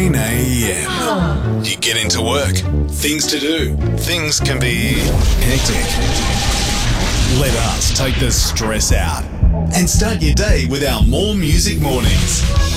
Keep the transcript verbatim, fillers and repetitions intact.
nine a.m. You get into work, things to do. Things can be hectic. Let us take the stress out and start your day with our More Music Mornings.